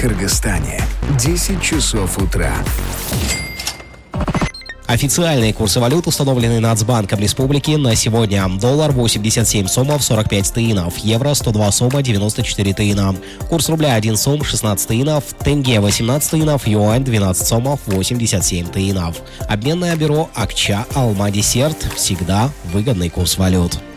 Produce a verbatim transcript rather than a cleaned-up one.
Кыргызстане. десять часов утра. Официальные курсы валют, установленные Нацбанком Республики на сегодня. Доллар восемьдесят семь сомов сорок пять тыинов, евро сто два сома девяносто четыре тыина. Курс рубля один сом шестнадцать тыинов, тенге восемнадцать тыинов, юань двенадцать сомов восемьдесят семь тыинов. Обменное бюро Акча Алма Десерт. Всегда выгодный курс валют.